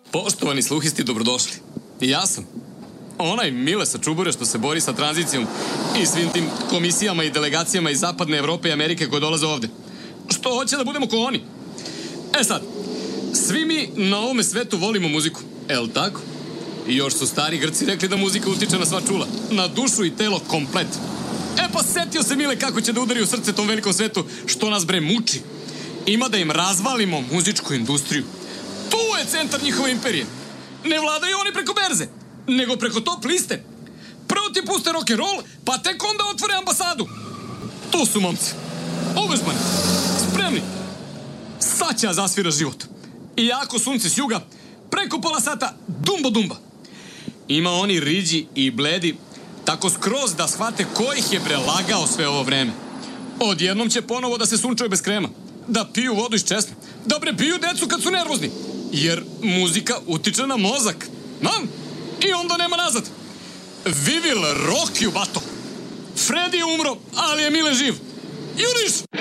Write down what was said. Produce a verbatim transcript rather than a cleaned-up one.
Poštovani sluhisti, dobrodošli. I ja sam. Onaj Mile sa Čubure što se bori sa tranzicijom i svim tim komisijama i delegacijama iz Zapadne Evrope i Amerike koje dolaze ovde. Što hoće da budemo ko oni. E sad, svi mi na ovome svetu volimo muziku, el tako? I još su stari Grci rekli da muzika utiče na sva čula, na dušu i telo komplet. E pa setio se Mile kako će da udari u srce tom velikom svetu što nas bre muči. Ima da im razvalimo muzičku industriju. Tu je centar njihove imperije. Ne vladaju oni preko berze, nego preko top liste. Prvo ti puste rock'n'roll, pa tek onda otvore ambasadu. Tu su momci. Uvežbani. Spremni. Sad će ja zasvira život. I jako sunce s juga, preko pola sata dumbo dumba. Ima oni riđi i bledi, tako skroz da shvate ko ih je prelagao sve ovo vreme. Odjednom će ponovo da se sunčaju bez krema, da piju vodu iz česme, da bre piju decu kad su nervozni, jer muzika utiče na mozak. Nam? I onda nema nazad. Vivil Rokiju, bato. Freddy je umro, ali je Mile živ. Juriš!